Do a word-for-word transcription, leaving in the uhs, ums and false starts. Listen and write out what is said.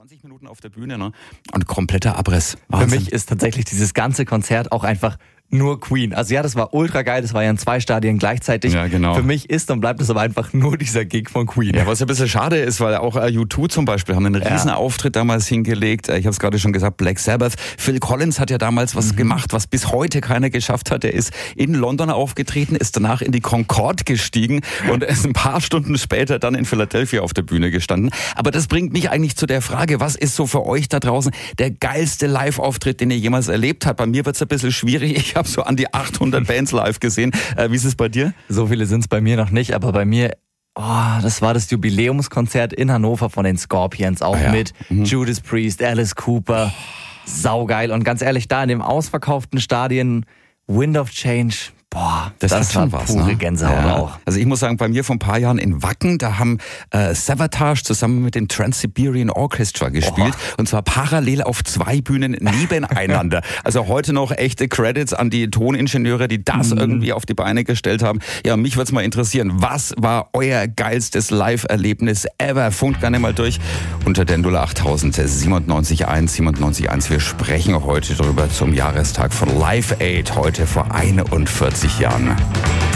zwanzig Minuten auf der Bühne, ne? Und kompletter Abriss. Wahnsinn. Für mich ist tatsächlich dieses ganze Konzert auch einfach nur Queen. Also ja, das war ultra geil, das war ja in zwei Stadien gleichzeitig. Ja, genau. Für mich ist und bleibt es aber einfach nur dieser Gig von Queen. Ja, was ein bisschen schade ist, weil auch U zwei zum Beispiel haben einen riesen ja. Auftritt damals hingelegt. Ich habe es gerade schon gesagt, Black Sabbath. Phil Collins hat ja damals was mhm. gemacht, was bis heute keiner geschafft hat. Er ist in London aufgetreten, ist danach in die Concorde gestiegen und ist ein paar Stunden später dann in Philadelphia auf der Bühne gestanden. Aber das bringt mich eigentlich zu der Frage, was ist so für euch da draußen der geilste Live-Auftritt, den ihr jemals erlebt habt? Bei mir wird es ein bisschen schwierig. Ich habe so an die achthundert Bands live gesehen. Äh, wie ist es bei dir? So viele sind es bei mir noch nicht, aber bei mir, oh, das war das Jubiläumskonzert in Hannover von den Scorpions, auch ah, ja. mit mhm. Judas Priest, Alice Cooper. Saugeil. Und ganz ehrlich, da in dem ausverkauften Stadion, Wind of Change, boah, das, das war was, pure ne? Gänsehaut ja. auch. Also ich muss sagen, bei mir vor ein paar Jahren in Wacken, da haben äh, Savatage zusammen mit dem Trans-Siberian Orchestra gespielt. Boah. Und zwar parallel auf zwei Bühnen nebeneinander. Also heute noch echte Credits an die Toningenieure, die das mhm. irgendwie auf die Beine gestellt haben. Ja, mich würde es mal interessieren, was war euer geilstes Live-Erlebnis ever? Funkt gerne mal durch unter der null acht tausend siebenundneunzig eins siebenundneunzig eins. Wir sprechen heute darüber zum Jahrestag von Live Aid, heute vor einundvierzig Jahren.